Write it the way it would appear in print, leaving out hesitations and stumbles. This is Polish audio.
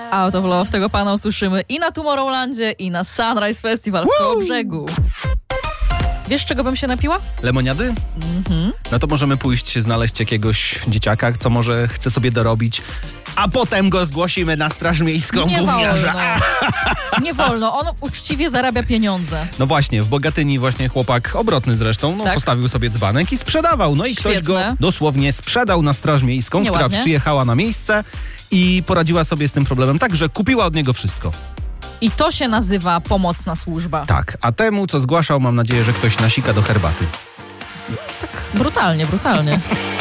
Out of Love. Tego pana usłyszymy i na Tomorrowlandzie, i na Sunrise Festival w Kołobrzegu. Wiesz, czego bym się napiła? Lemoniady? No to możemy pójść znaleźć jakiegoś dzieciaka, co może chce sobie dorobić, a potem go zgłosimy na straż miejską gówniarza. Nie wolno, on uczciwie zarabia pieniądze. No właśnie, w Bogatyni właśnie chłopak, obrotny zresztą, Tak. postawił sobie dzbanek i sprzedawał. No i ktoś go dosłownie sprzedał na straż miejską, Nieładnie. która przyjechała na miejsce i poradziła sobie z tym problemem tak, że kupiła od niego wszystko. I to się nazywa pomocna służba. Tak, a temu, co zgłaszał, mam nadzieję, że ktoś nasika do herbaty. Tak brutalnie.